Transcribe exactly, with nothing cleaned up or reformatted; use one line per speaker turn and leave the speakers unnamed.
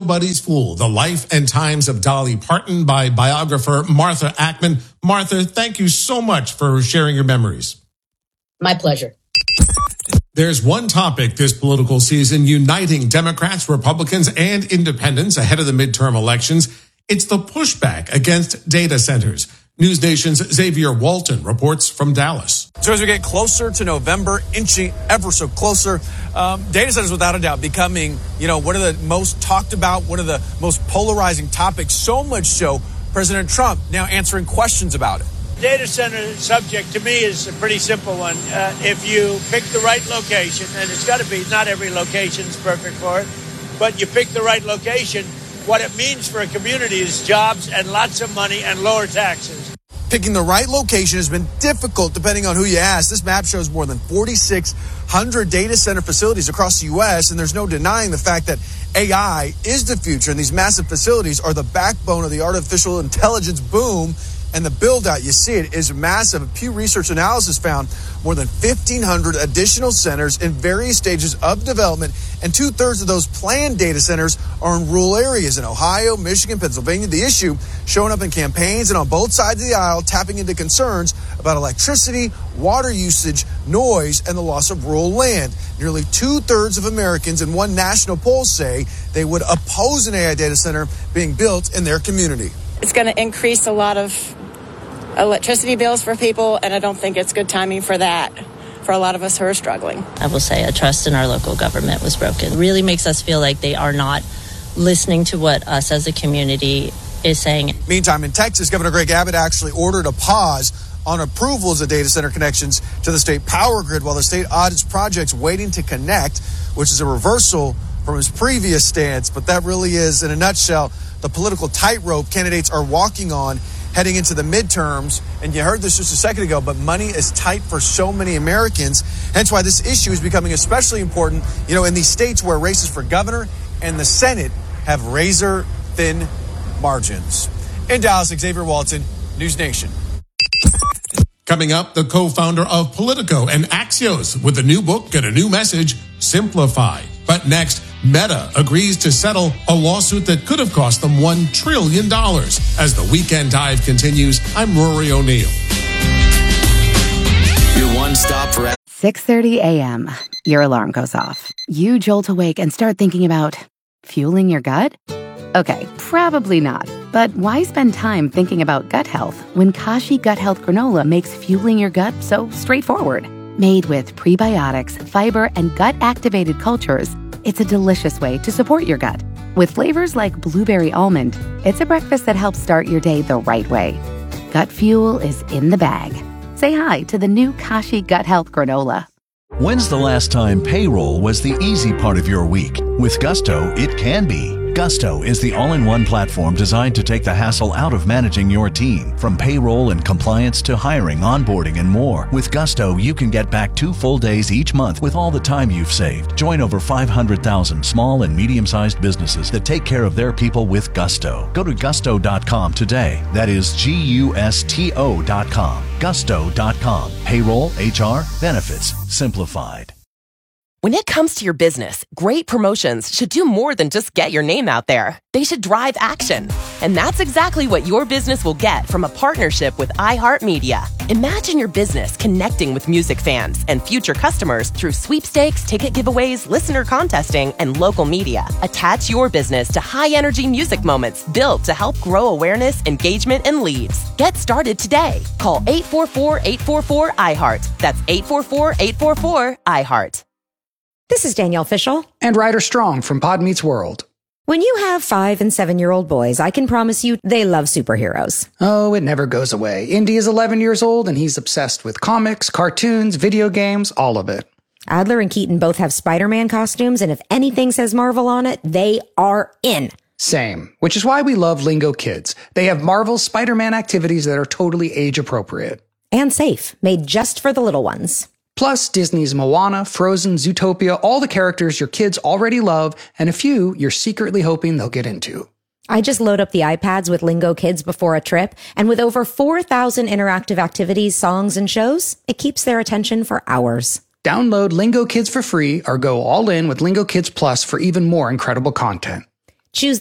Nobody's Fool, The Life and Times of Dolly Parton by biographer Martha Ackman. Martha, thank you so much for sharing your memories.
My pleasure.
There's one topic this political season uniting Democrats, Republicans, and independents ahead of the midterm elections. It's the pushback against data centers. News Nation's Xavier Walton reports from Dallas.
So as we get closer to November, inching ever so closer, um, data centers without a doubt becoming, you know, one of the most talked about, one of the most polarizing topics, so much so President Trump now answering questions about it.
Data center subject to me is a pretty simple one. Uh, if you pick the right location, and it's got to be, not every location is perfect for it, but you pick the right location, what it means for a community is jobs and lots of money and lower taxes.
Picking the right location has been difficult depending on who you ask. This map shows more than forty-six hundred data center facilities across the U S, and there's no denying the fact that A I is the future, and these massive facilities are the backbone of the artificial intelligence boom. And the build-out, you see it, is massive. Pew Research Analysis found more than fifteen hundred additional centers in various stages of development, and two-thirds of those planned data centers are in rural areas in Ohio, Michigan, Pennsylvania. The issue showing up in campaigns and on both sides of the aisle, tapping into concerns about electricity, water usage, noise, and the loss of rural land. Nearly two-thirds of Americans in one national poll say they would oppose an A I data center being built in their community.
It's going to increase a lot of electricity bills for people, and I don't think it's good timing for that, for a lot of us who are struggling.
I will say a trust in our local government was broken. It really makes us feel like they are not listening to what us as a community is saying.
Meantime, in Texas, Governor Greg Abbott actually ordered a pause on approvals of data center connections to the state power grid while the state audits projects waiting to connect, which is a reversal from his previous stance. But that really is, in a nutshell, the political tightrope candidates are walking on heading into the midterms. And you heard this just a second ago, but money is tight for so many Americans. Hence why this issue is becoming especially important, you know, in these states where races for governor and the Senate have razor thin margins. In Dallas, Xavier Walton, News Nation.
Coming up, the co-founder of Politico and Axios with a new book and a new message, Simplify. But next, Meta agrees to settle a lawsuit that could have cost them one trillion dollars. As the Weekend Dive continues, I'm Rory O'Neill.
Your one stop for
six thirty a.m. Your alarm goes off. You jolt awake and start thinking about fueling your gut? Okay, probably not. But why spend time thinking about gut health when Kashi Gut Health Granola makes fueling your gut so straightforward? Made with prebiotics, fiber, and gut-activated cultures, it's a delicious way to support your gut. With flavors like blueberry almond, it's a breakfast that helps start your day the right way. Gut fuel is in the bag. Say hi to the new Kashi Gut Health Granola.
When's the last time payroll was the easy part of your week? With Gusto, it can be. Gusto is the all-in-one platform designed to take the hassle out of managing your team. From payroll and compliance to hiring, onboarding, and more. With Gusto, you can get back two full days each month with all the time you've saved. Join over five hundred thousand small and medium-sized businesses that take care of their people with Gusto. Go to gusto dot com today. That is G U S T O dot com. gusto dot com. Payroll, H R, benefits, simplified.
When it comes to your business, great promotions should do more than just get your name out there. They should drive action. And that's exactly what your business will get from a partnership with iHeartMedia. Imagine your business connecting with music fans and future customers through sweepstakes, ticket giveaways, listener contesting, and local media. Attach your business to high-energy music moments built to help grow awareness, engagement, and leads. Get started today. Call eight four four, eight four four, I heart. That's eight four four, eight four four, I heart.
This is Danielle Fishel.
And Ryder Strong from Pod Meets World.
When you have five and seven-year-old boys, I can promise you they love superheroes.
Oh, it never goes away. Indy is eleven years old, and he's obsessed with comics, cartoons, video games, all of it.
Adler and Keaton both have Spider-Man costumes, and if anything says Marvel on it, they are in.
Same, which is why we love Lingo Kids. They have Marvel's Spider-Man activities that are totally age-appropriate.
And safe, made just for the little ones.
Plus, Disney's Moana, Frozen, Zootopia, all the characters your kids already love, and a few you're secretly hoping they'll get into.
I just load up the iPads with Lingo Kids before a trip, and with over four thousand interactive activities, songs, and shows, it keeps their attention for hours.
Download Lingo Kids for free or go all in with Lingo Kids Plus for even more incredible content.
Choose